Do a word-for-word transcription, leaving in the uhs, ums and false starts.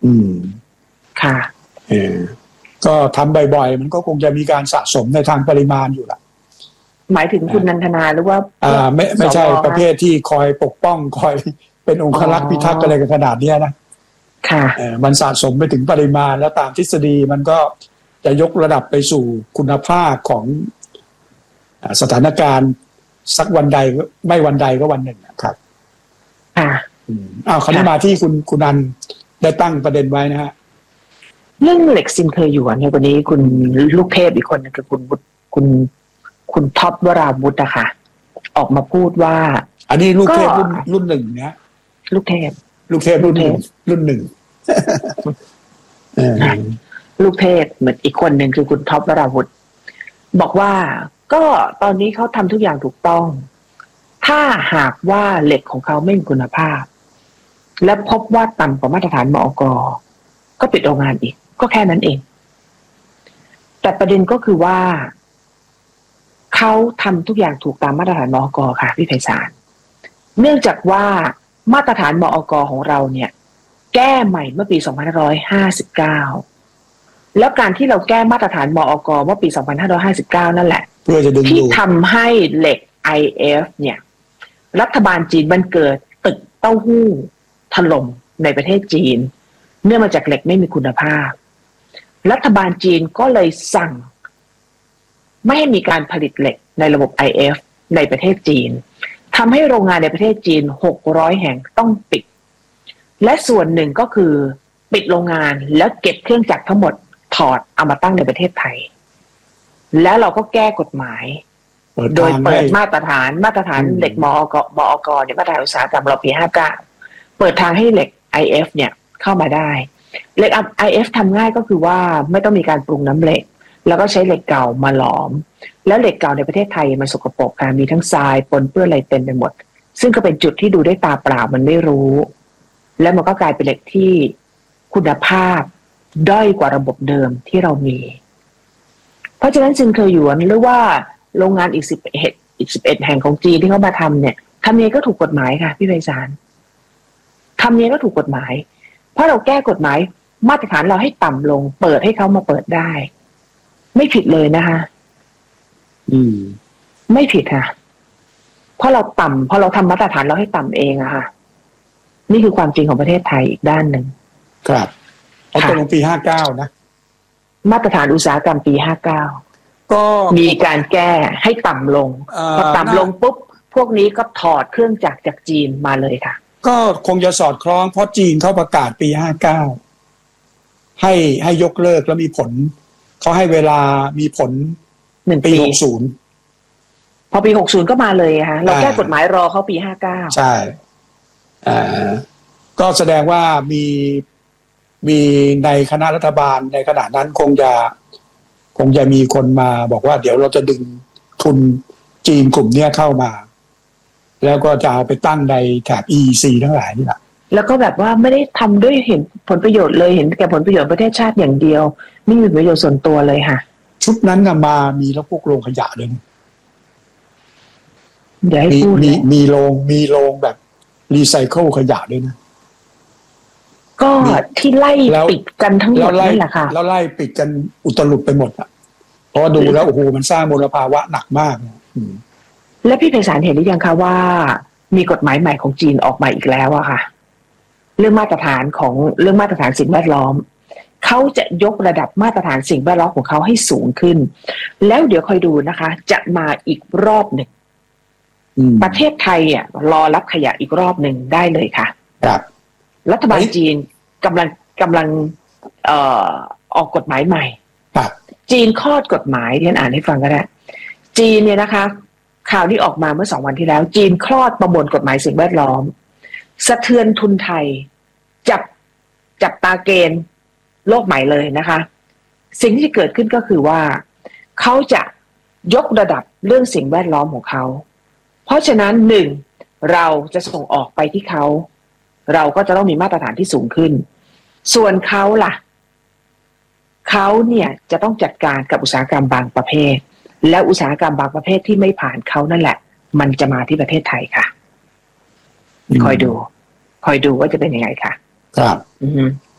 อืมค่ะเออก็ทำบ่อยๆมันก็คงจะมีการสะสมในทางปริมาณอยู่ละหมายถึงคุณนันทนาหรือว่าอ่าไม่ไม่ใช่ประเภทที่คอยปกป้องคอยเป็นองครักษ์พิทักษ์อะไรกันขนาดนี้นะค่ะเออมันสะสมไปถึงปริมาณแล้วตามทฤษฎีมันก็จะยกระดับไปสู่คุณภาพของสถานการณ์สักวันใดไม่วันใดก็วันหนึ่งนะครับค่ะอ้าวคราวนี้มาที่คุณคุณนันได้ตั้งประเด็นไว้นะฮะเรื่องเหล็กซินเคยอยู่ในวันนี้คุณลูกเทพอีกคนนึงคือคุณบุตรคุณคุณท็อปวราวุฒิอะค่ะออกมาพูดว่าอันนี้ลูกเทพรุ่นรุ่นหนึ่งเนี่ยลูกเทพลูกเทพรุ่นหนึ่งรุ่นหนึ่งลูกเทพเหมือนอีกคนหนึ่งคือคุณท็อปวราวุฒิบอกว่าก็ตอนนี้เขาทำทุกอย่างถูกต้องถ้าหากว่าเหล็กของเขาไม่มีคุณภาพและพบว่าต่ำกว่ามาตรฐานมอก.ก็ปิดโรงงานอีกก็แค่นั้นเองแต่ประเด็นก็คือว่าเขาทำทุกอย่างถูกตามมาตรฐานมอก.ค่ะพี่ไพศาลเนื่องจากว่ามาตรฐานมอก.ของเราเนี่ยแก้ใหม่เมื่อปีสองพันห้าร้อยห้าสิบเก้าแล้วการที่เราแก้มาตรฐานมอก.เมื่อปีสองพันห้าร้อยห้าสิบเก้านั่นแหละเพื่อจะดึงดูดที่ทำให้เหล็ก ไอ เอฟ เนี่ยรัฐบาลจีนมันเกิดตึกเต้าหู้ถล่มในประเทศจีนเนื่องมาจากเหล็กไม่มีคุณภาพรัฐบาลจีนก็เลยสั่งไม่ให้มีการผลิตเหล็กในระบบ ไอ เอฟ ในประเทศจีนทำให้โรงงานในประเทศจีนหกร้อยแห่งต้องปิดและส่วนหนึ่งก็คือปิดโรงงานแล้วเก็บเครื่องจักรทั้งหมดถอดเอามาตั้งในประเทศไทยแล้วเราก็แก้กฎหมายโดยเปิดมาตรฐานมาตรฐานเหล็กมอกมอกเนี่ยมาตรฐานอุตสาหกรรมเราปีห้าเก้าเปิดทางให้เหล็ก ไอ เอฟ เนี่ยเข้ามาได้เหล็ก ไอ เอฟ ทำง่ายก็คือว่าไม่ต้องมีการปรุงน้ำเหล็กแล้วก็ใช้เหล็กเก่ามาหลอมแล้วเหล็กเก่าในประเทศไทยมันสกปรกค่ะมีทั้งทรายปนเปื้อนอะไรเต็มไปหมดซึ่งก็เป็นจุดที่ดูด้วยตาเปล่ามันไม่รู้แล้วมันก็กลายเป็นเหล็กที่คุณภาพด้อยกว่าระบบเดิมที่เรามีเพราะฉะนั้นซินเคยหยวนหรือว่าโรงงานอีกสิบเอ็ดอีกสิบเอ็ดแห่งของจีนที่เขามาทำเนี่ยทำนี้ก็ถูกกฎหมายค่ะพี่ไพศาลทำนี้ก็ถูกกฎหมายเพราะเราแก้กฎหมายมาตรฐานเราให้ต่ำลงเปิดให้เขามาเปิดได้ไม่ผิดเลยนะคะอืมไม่ผิดค่ะเพราะเราต่ำเพราะเราทำมาตรฐานเราให้ต่ำเองอะค่ะนี่คือความจริงของประเทศไทยอีกด้านหนึ่งครับเอาตรงปีห้าเก้านะมาตรฐานอุตสาหกรรมปีห้าเก้าก็มีการแก้ให้ต่ำลงพอต่ำลงปุ๊บพวกนี้ก็ถอดเครื่องจักรจากจีนมาเลยค่ะก็คงจะสอดคล้องเพราะจีนเขาประกาศปีห้าเก้าให้ให้ยกเลิกแล้วมีผลเขาให้เวลามีผลหนึ่งปีหกสิบพอปีหกสิบก็มาเลยค่ะเราแก้กฎหมายรอเขาปีห้าเก้าใช่อ่าก็แสดงว่ามีมีในคณะรัฐบาลในขณะนั้นคงจะคงจะมีคนมาบอกว่าเดี๋ยวเราจะดึงทุนจีนกลุ่มนี้เข้ามาแล้วก็จะเอาไปตั้งในแถบ อี อี ซี ทั้งหลายนี่แหละแล้วก็แบบว่าไม่ได้ทำด้วยเห็นผลประโยชน์เลยเห็นแก่ผลประโยชน์ประเทศชาติอย่างเดียวไม่มีประโยชน์ส่วนตัวเลยค่ะชุดนั้นก็มามีแล้วพวกโรงขยะเลยเดี๋ยวให้พูดมีมีโรงมีโรงแบบรีไซเคิลขยะด้วยนะก็ที่ไล่ปิดกันทั้งหมดนี่แหละค่ะแล้วไล่ปิดกันอุตลุดไปหมดอ่ะเพราะดูแล้วโอ้โหมันสร้างมลภาวะหนักมากและพี่ไพศาลเห็นหรือยังคะว่ามีกฎหมายใหม่ของจีนออกมาอีกแล้วอะค่ะเรื่องมาตรฐานของเรื่องมาตรฐานสิ่งแวดล้อมเขาจะยกระดับมาตรฐานสิ่งแวดล้อมของเขาให้สูงขึ้นแล้วเดี๋ยวคอยดูนะคะจะมาอีกรอบหนึ่งประเทศไทยอ่ะรอรับขยะอีกรอบหนึ่งได้เลยค่ะครับรัฐบาลจีนกำลังกำลังเอ่อออกกฎหมายใหม่จีนคลอดกฎหมายที่ฉันอ่านให้ฟังก็ได้จีนเนี่ยนะคะข่าวนี้ออกมาเมื่อสองวันที่แล้วจีนคลอดประมวลกฎหมายสิ่งแวดล้อมสะเทือนทุนไทยจับจับตาเกณฑ์โลกใหม่เลยนะคะสิ่งที่เกิดขึ้นก็คือว่าเขาจะยกระดับเรื่องสิ่งแวดล้อมของเขาเพราะฉะนั้นหนึ่งเราจะส่งออกไปที่เขาเราก็จะต้องมีมาตรฐานที่สูงขึ้นส่วนเขาล่ะเขาเนี่ยจะต้องจัดการกับอุตสาหกรรมบางประเภทและอุตสาหกรรมบางประเภทที่ไม่ผ่านเขานั่นแหละมันจะมาที่ประเทศไทยค่ะคอยดูคอยดูว่าจะเป็นยังไงค่ะครับ